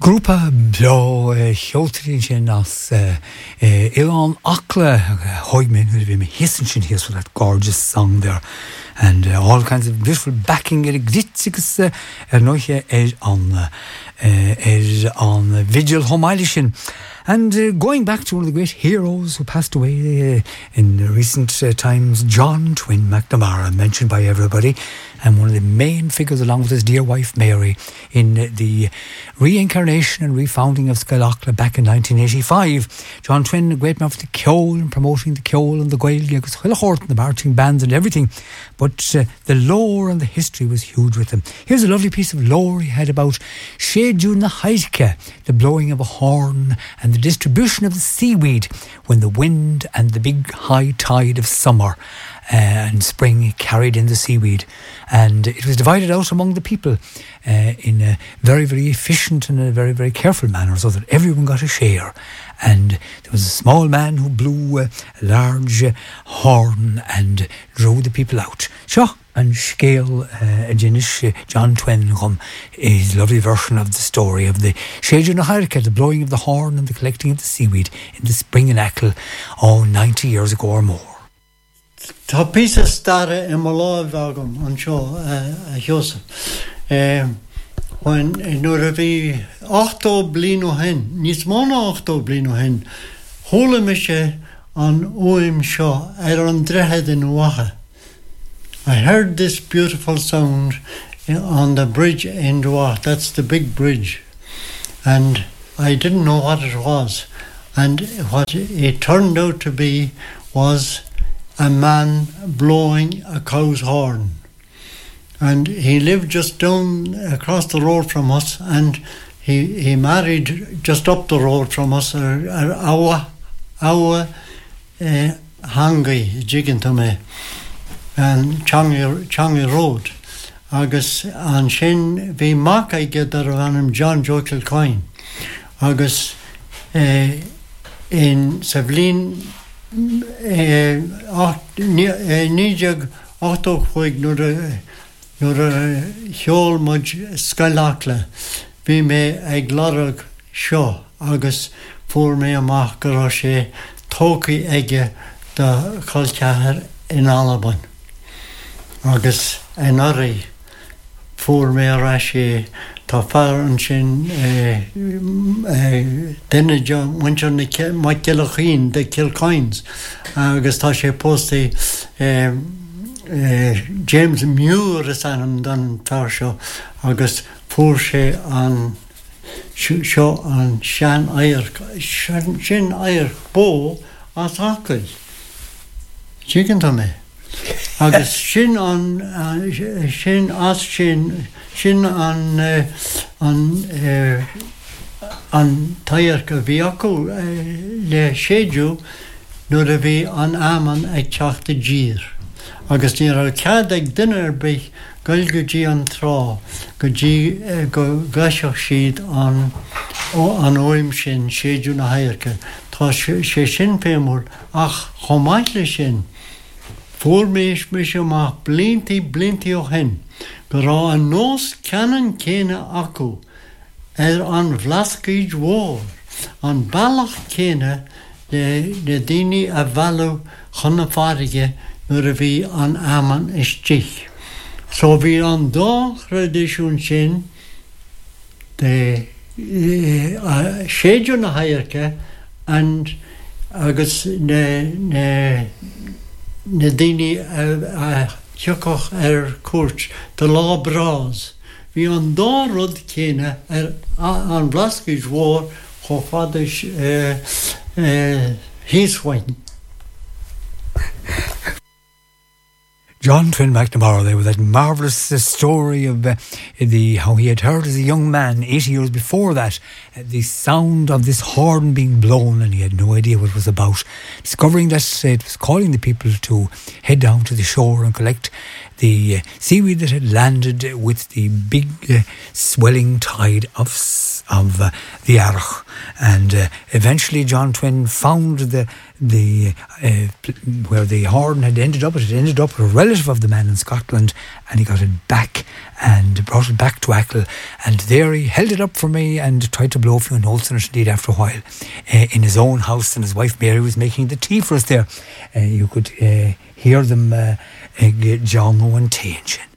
Grúpa Beo Heoltaíonn sin as Ilan Akla Hoigman, who bhí me hissan sin here for that gorgeous song there, and all kinds of beautiful backing glitzigus noiche on Vigil Homaili sin. And going back to one of the great heroes who passed away in recent times, John Twyn McNamara, mentioned by everybody, and one of the main figures along with his dear wife Mary in the reincarnation and refounding of Skylochla back in 1985. John Twyn, a great man for the Ceol and promoting the Ceol and the Gaeilge, because Huilachort and the marching bands and everything. But the lore and the history was huge with him. Here's a lovely piece of lore he had about Séideú na Haidhche, the blowing of a horn and the distribution of the seaweed when the wind and the big high tide of summer and spring carried in the seaweed, and it was divided out among the people in a very, very efficient and a very, very careful manner, so that everyone got a share. And there was a small man who blew a large horn and drew the people out. Sure. And scale Jinish John Twyn is a lovely version of the story of the Séideú na Haidhche, the blowing of the horn and the collecting of the seaweed in the spring in Achill, 90 years ago or more. Tá písa starre in my life agam an seo a Joseph. When nuair a bhí 8 bliain ó hen, níos mána 8 bliain ó hen, thóla me sé an uaim seo an drehead in Uacha. I heard this beautiful sound on the bridge in Dua. That's the big bridge. And I didn't know what it was. And what it turned out to be was a man blowing a cow's horn. And he lived just down across the road from us, and he married just up the road from us, Awa Hangi, Jigantame, and Changi Road. Agus an sin bhí mac aige dar bhanim John Joe Kilcoyne. Agus in Savlin níideag 8 nuair a cheol muid Skylochla, bhí mé ag glarag seo, agus fuair mé amach go raibh sé tócaí aige de Chulceathair in Alban. Agus an oraí fuair mé ará sé tá fear an sin duine muintear na Kilachine de Kilcoynes, agus tá sé postaí James Muir is anam don fear seo, agus fuair sé an seo an sin air bó as Achill. Chicken me. Agus sin an tair go bhí acu le Séideú nuair a bhí an aman ag teachta dír. Agus níor a cead ag duine ar bith gailge dí an trá go gaiiseach siad an óim sin Séideú na Haidhche. Tá sé sin pémúr ach chomáile sin. Fuair méis amach blinti ó hen, go rá an nós ceann céine acu an bhlascaid mhór, an bailach céine le daoine a bhealú chuna fáige nuair a bhí an aman istich. So bhí an dá tradiisiún sin de Séideú na Haidhche and agus na daoine a thiocach cuairt de lá brás. Bhí an dá rud céine an blascaid mhór chomh fada híosmhainn. John Twyn McNamara there with that marvellous story of how he had heard as a young man 80 years before that the sound of this horn being blown, and he had no idea what it was about. Discovering that it was calling the people to head down to the shore and collect the seaweed that had landed with the big swelling tide of of the Arch. And eventually John Twyn found where the horn had ended up. It had ended up with a relative of the man in Scotland, and he got it back and brought it back to Achill, and there he held it up for me and tried to blow a few notes in it indeed after a while in his own house, and his wife Mary was making the tea for us there. You could hear them John and Tangent.